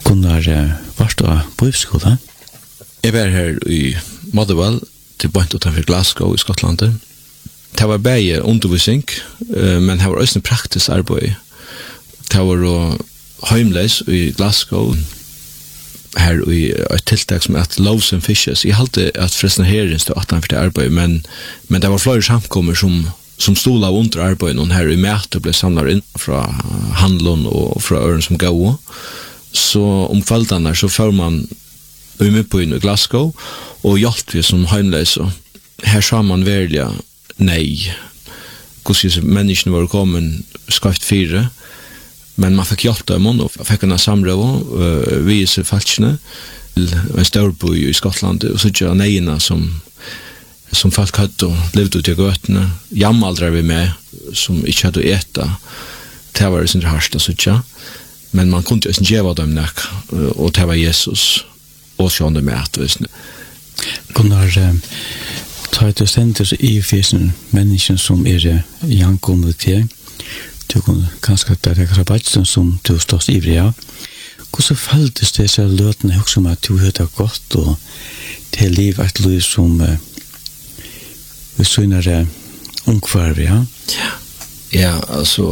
Gunnar, var du på Bibelskolan? Jeg var her i Motherwell, til bort utenfor Glasgow i Skottland. Det var bare undervisning, men det var også en praktisk arbeid. Det var heimleis i Glasgow, her i et tiltak som heter Loaves and Fishes. Jeg halte at forresten herren stod 18 for det arbeid, men det var flere samkommer som stod av under arbeidet, og her i møte ble samlet inn fra handlån og fra øren som gå. Så om kveldene så får man med på inn i Glasgow, og hjalp vi som heimleis. Her sa man veldig nei. Hvordan menneskene var kommet skaft 4, men man fikk hjelp dem, og fikk en samrøv, vise falskene, en størbo i Skottland, og så ikke neiene som folk hadde og levde ut i gøtene. Jammaldre vi med, som ikke hadde å ete. Det var sin harste, så ikke. Men man kunne ikke gjøre dem nok, og det var Jesus, og sjående med at. Gunnar, tar du stender i fysen mennesken som jankommet til, du kunne kanskje det rabatten som du stått ivrig av. Hvordan føltes det seg løtene også om at du hørte godt og til liv et liv som vi sønner ungkvarv, ja? Ja, altså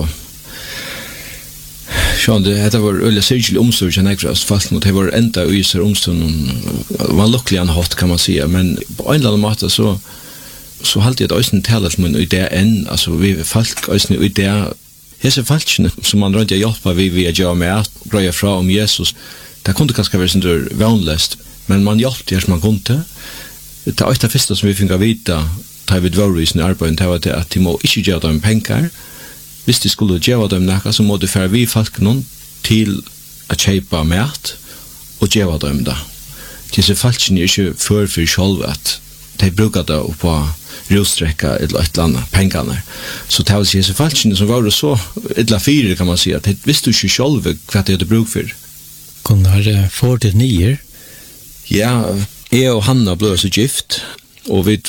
Sjån, det var øyelig særlig omstår til nekvrast fast mot det var enda øyser omstår var lukkelig han hatt, kan man si, men på en eller annen måte så halte jeg at øysen taler til min idé enn, altså vi folk øysen idé hese falskene som man rønte hjelpa vi å gjøre med at grøye fra om Jesus, det kunne kanskje være sånn vanligst, men man hjelpte det som man kunne. Det er det første som vi fikk å vite da vi var i sin arbeid, det var det at de må ikke gjøre dem penger. Hvis de skulle gjøre dem noe, så må de føre vi folk noen til å kjøpe mat og gjøre dem det. Disse falskene er ikke for selv at de bruker det på rostrekka eller et eller annet pengene. Så det var disse falskene som var så et eller 4, kan man si, at de visste ikke selv hva de hadde bruk for. Gunnar, får det nye? Ja, jeg og Hanna ble så gift, og vi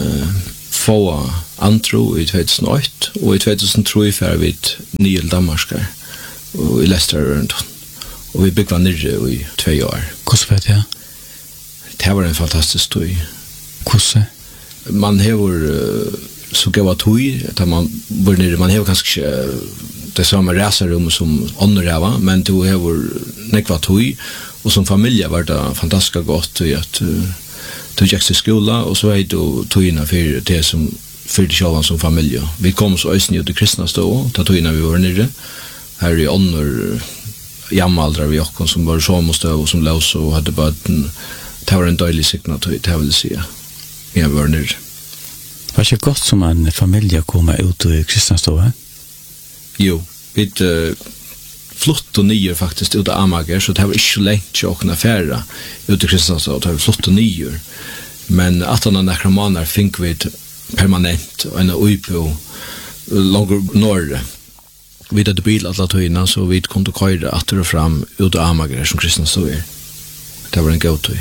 få antro i 2008, og i 2003 fer vi nye Danmarskar, og i Leicester, og vi bygde nere i 2 år. Hvordan var det? Det var en fantastisk tøy. Hvordan? Man hever så gav tøy, at man var nere, man hever kanskje ikke det samme reserum som ånderheva, men du hever nekva tøy, og som familie var det fantastisk godt at du gikk til skola, og så du tøyene for det som fyrte sjålen som familie. Vi kom så øyne ut i kristna stå, da tøyene vi var nere, her i ånder, jammaldre vi okken som var sommerstøv og som løs og hadde bøten. Det var en døylig sikna tøy, det vil si. Jeg var nere. Var det ikke godt som en familie kom ut i kristna stå? Jo, vi flott og nyer faktisk ut av Amager, så det var ikke lengt til å kunne fære ut i Kristianstad, det var flott og nyer. Men at han nekra måneder fikk vi permanent og en uipe og langer norre. Vi hadde bil alle tøyene, så vi kunne køyre atter og fram ut av Amager som Kristianstad er. Det var en god tøy.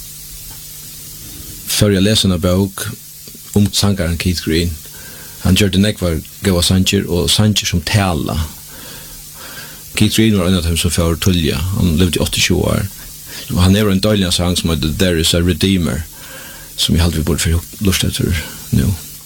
Før jeg leser en bok om sangaren Keith Green, han gjør det nekvar gava sanger og sanger som tala. Keith Green var en av dem som får tullja. Han levde i 80 år. Og han er en døylig sang som heter There is a Redeemer, som jeg aldri borde få lust etter nå.